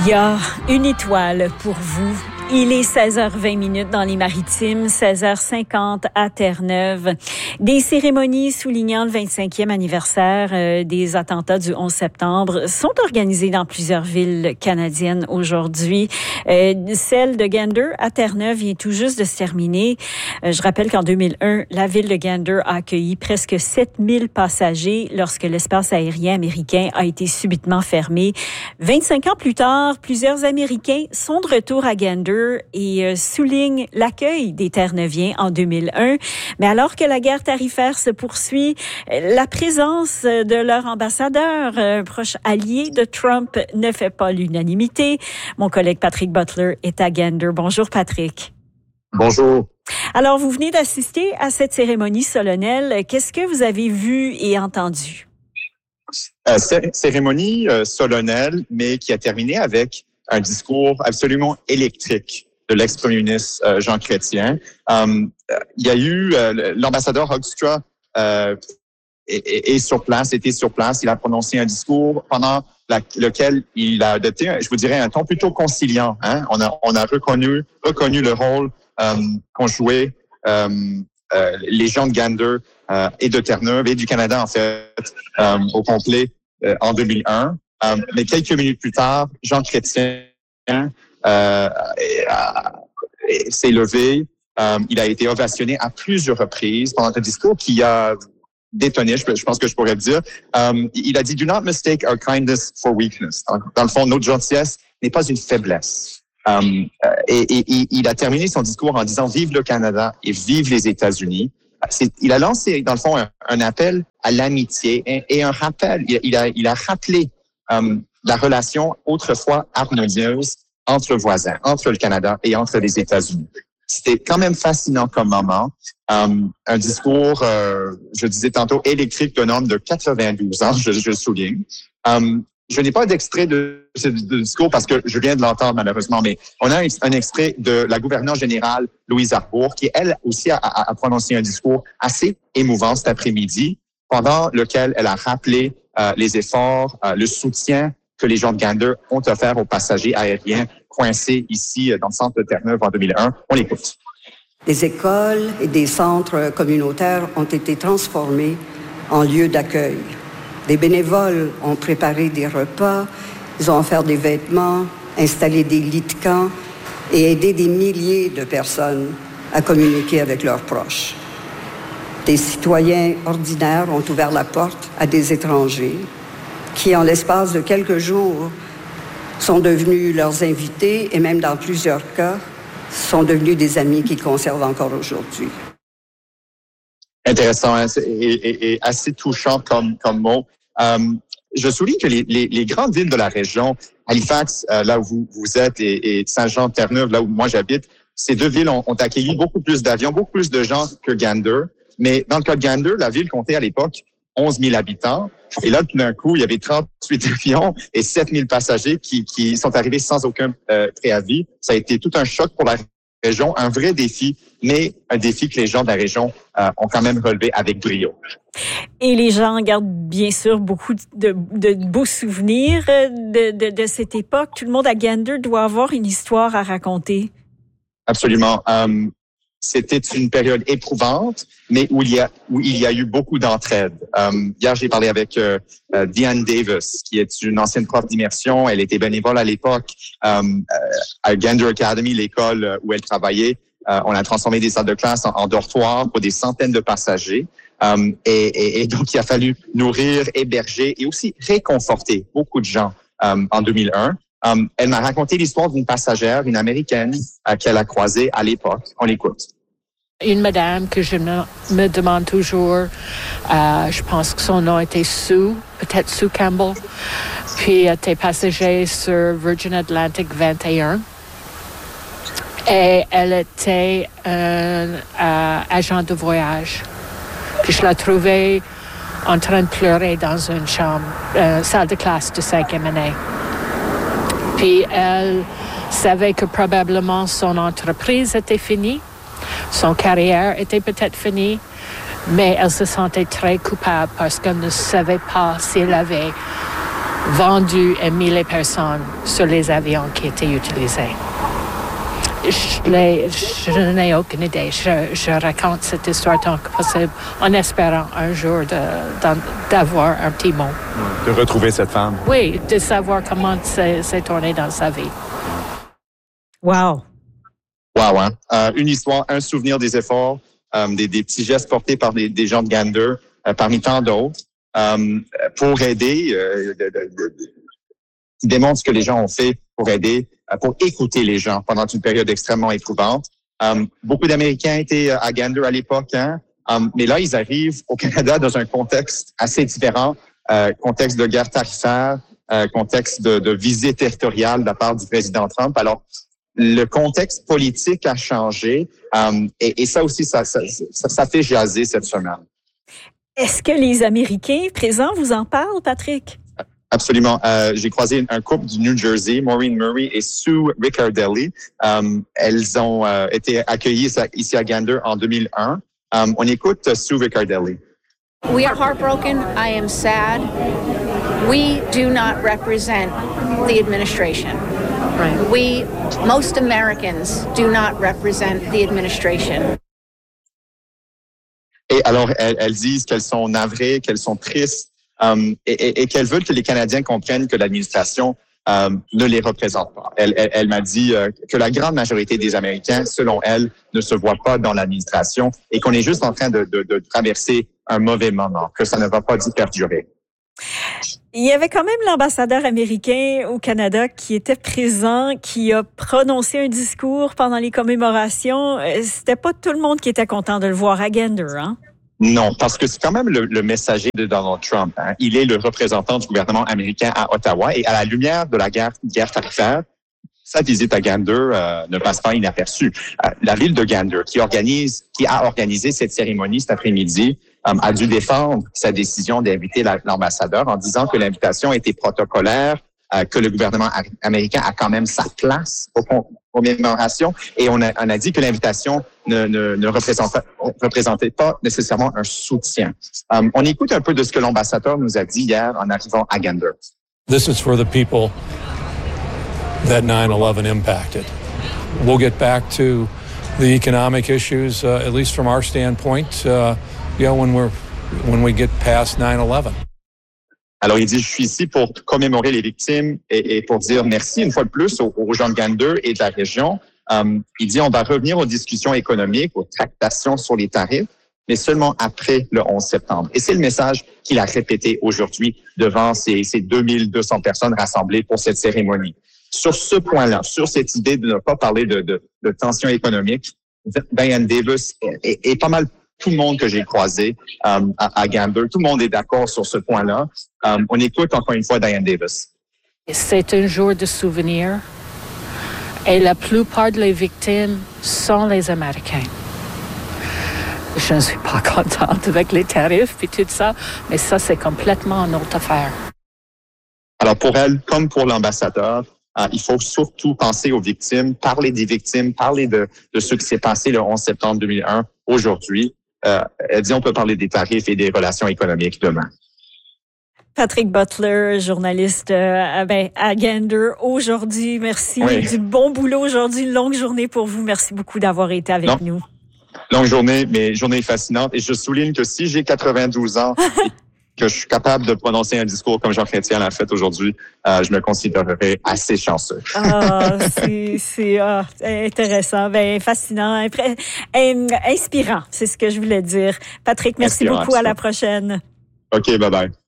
Il y a une étoile pour vous. Il est 16h20 dans les Maritimes, 16h50 à Terre-Neuve. Des cérémonies soulignant le 25e anniversaire des attentats du 11 septembre sont organisées dans plusieurs villes canadiennes aujourd'hui. Celle de Gander à Terre-Neuve vient tout juste de se terminer. Je rappelle qu'en 2001, la ville de Gander a accueilli presque 7000 passagers lorsque l'espace aérien américain a été subitement fermé. 25 ans plus tard, plusieurs Américains sont de retour à Gander et souligne l'accueil des Terre-Neuviens en 2001. Mais alors que la guerre tarifaire se poursuit, la présence de leur ambassadeur, proche allié de Trump, ne fait pas l'unanimité. Mon collègue Patrick Butler est à Gander. Bonjour Patrick. Bonjour. Alors, vous venez d'assister à cette cérémonie solennelle. Qu'est-ce que vous avez vu et entendu? Cérémonie solennelle, mais qui a terminé avec un discours absolument électrique de l'ex-premier ministre Jean Chrétien. Il y a eu l'ambassadeur Hoekstra était sur place. Il a prononcé un discours pendant lequel il a adopté, je vous dirais, un ton plutôt conciliant. Hein? On a reconnu le rôle qu'ont joué les gens de Gander et de Terre-Neuve et du Canada, en fait, au complet en 2001. Mais quelques minutes plus tard, Jean Chrétien s'est levé. Il a été ovationné à plusieurs reprises pendant un discours qui a détonné, je pense que je pourrais le dire. Il a dit « Do not mistake our kindness for weakness ». Dans le fond, notre gentillesse n'est pas une faiblesse. Et il a terminé son discours en disant « Vive le Canada et vive les États-Unis ». Il a lancé, dans le fond, un appel à l'amitié et un rappel. Il a rappelé la relation autrefois harmonieuse entre voisins, entre le Canada et entre les États-Unis. C'était quand même fascinant comme moment. Un discours, je disais tantôt, électrique d'un homme de 92 ans, je le souligne. Je n'ai pas d'extrait de ce discours parce que je viens de l'entendre malheureusement, mais on a un extrait de la gouverneure générale Louise Arbour qui, elle aussi, a prononcé un discours assez émouvant cet après-midi, pendant lequel elle a rappelé les efforts, le soutien que les gens de Gander ont offert aux passagers aériens coincés ici dans le centre de Terre-Neuve en 2001. On l'écoute. Des écoles et des centres communautaires ont été transformés en lieux d'accueil. Des bénévoles ont préparé des repas, ils ont offert des vêtements, installé des lits de camp et aidé des milliers de personnes à communiquer avec leurs proches. Des citoyens ordinaires ont ouvert la porte à des étrangers qui, en l'espace de quelques jours, sont devenus leurs invités et même dans plusieurs cas, sont devenus des amis qu'ils conservent encore aujourd'hui. Intéressant et assez touchant comme mot. Je souligne que les grandes villes de la région, Halifax, là où vous êtes, et Saint-Jean-Terre-Neuve, là où moi j'habite, ces deux villes ont accueilli beaucoup plus d'avions, beaucoup plus de gens que Gander. Mais dans le cas de Gander, la ville comptait à l'époque 11 000 habitants. Et là, tout d'un coup, il y avait 38 avions et 7 000 passagers qui sont arrivés sans aucun préavis. Ça a été tout un choc pour la région, un vrai défi, mais un défi que les gens de la région ont quand même relevé avec brio. Et les gens gardent bien sûr beaucoup de beaux souvenirs de cette époque. Tout le monde à Gander doit avoir une histoire à raconter. Absolument. C'était une période éprouvante, mais où il y a eu beaucoup d'entraide. Hier, j'ai parlé avec Diane Davis, qui est une ancienne prof d'immersion. Elle était bénévole à l'époque à Gander Academy, l'école où elle travaillait. On a transformé des salles de classe en dortoirs pour des centaines de passagers. Et donc, il a fallu nourrir, héberger et aussi réconforter beaucoup de gens en 2001. Elle m'a raconté l'histoire d'une passagère, une Américaine, qu'elle a croisée à l'époque. On l'écoute. Une madame que je me demande toujours, je pense que son nom était Sue, peut-être Sue Campbell, puis elle était passagère sur Virgin Atlantic 21. Et elle était agent de voyage. Puis je la trouvais en train de pleurer dans une chambre, salle de classe de 5e année. Puis elle savait que probablement son entreprise était finie, son carrière était peut-être finie, mais elle se sentait très coupable parce qu'elle ne savait pas si elle avait vendu et mis les personnes sur les avions qui étaient utilisés. Je n'ai aucune idée. Je raconte cette histoire tant que possible en espérant un jour d'avoir un petit mot. De retrouver cette femme. Oui, de savoir comment c'est tourné dans sa vie. Wow. Wow, hein? Une histoire, un souvenir des efforts, des petits gestes portés par des gens de Gander, parmi tant d'autres, pour aider, qui démontre ce que les gens ont fait pour aider, pour écouter les gens pendant une période extrêmement éprouvante. Beaucoup d'Américains étaient à Gander à l'époque, hein? Mais là, ils arrivent au Canada dans un contexte assez différent, contexte de guerre tarifaire, contexte de visée territoriale de la part du président Trump. Alors, le contexte politique a changé et ça aussi, ça fait jaser cette semaine. Est-ce que les Américains présents vous en parlent, Patrick? Absolument. J'ai croisé un couple du New Jersey, Maureen Murray et Sue Riccardelli. Elles ont été accueillies ici à Gander en 2001. On écoute Sue Riccardelli. We are heartbroken. I am sad. We do not represent the administration. Right. Most Americans do not represent the administration. Et alors, elles disent qu'elles sont navrées, qu'elles sont tristes et qu'elles veulent que les Canadiens comprennent que l'administration ne les représente pas. Elle m'a dit que la grande majorité des Américains, selon elle, ne se voient pas dans l'administration et qu'on est juste en train de traverser un mauvais moment, que ça ne va pas perdurer. Il y avait quand même l'ambassadeur américain au Canada qui était présent, qui a prononcé un discours pendant les commémorations. C'était pas tout le monde qui était content de le voir à Gander, hein? Non, parce que c'est quand même le messager de Donald Trump. Hein. Il est le représentant du gouvernement américain à Ottawa et à la lumière de la guerre tarifaire, sa visite à Gander ne passe pas inaperçue. La ville de Gander, qui a organisé cette cérémonie cet après-midi, a dû défendre sa décision d'inviter l'ambassadeur en disant que l'invitation était protocolaire, que le gouvernement américain a quand même sa place aux commémorations et on a dit que l'invitation ne représentait pas nécessairement un soutien. On écoute un peu de ce que l'ambassadeur nous a dit hier en arrivant à Gander. This is for the people that 9/11 impacted. We'll get back to the economic issues, at least from our standpoint, when we get past 9/11. Alors, il dit, je suis ici pour commémorer les victimes et pour dire merci une fois de plus aux gens de Gander et de la région. Il dit, on va revenir aux discussions économiques, aux tractations sur les tarifs, mais seulement après le 11 septembre. Et c'est le message qu'il a répété aujourd'hui devant ces 2200 personnes rassemblées pour cette cérémonie. Sur ce point-là, sur cette idée de ne pas parler de tensions économiques, Diane Davis est pas mal tout le monde que j'ai croisé à Gander. Tout le monde est d'accord sur ce point-là. On écoute encore une fois Diane Davis. C'est un jour de souvenir et la plupart des victimes sont les Américains. Je ne suis pas contente avec les tarifs et tout ça, mais ça, c'est complètement une autre affaire. Alors, pour elle, comme pour l'ambassadeur, il faut surtout penser aux victimes, parler des victimes, parler de ce qui s'est passé le 11 septembre 2001 aujourd'hui. Elle dit on peut parler des tarifs et des relations économiques demain. Patrick Butler, journaliste à Gander aujourd'hui. Merci. Oui. Du bon boulot aujourd'hui. Longue journée pour vous. Merci beaucoup d'avoir été avec nous. Longue journée, mais journée fascinante. Et je souligne que si j'ai 92 ans et que je suis capable de prononcer un discours comme Jean Chrétien l'a fait aujourd'hui, je me considérerais assez chanceux. C'est intéressant, fascinant, inspirant, c'est ce que je voulais dire. Patrick, merci beaucoup. À la prochaine. OK, bye-bye.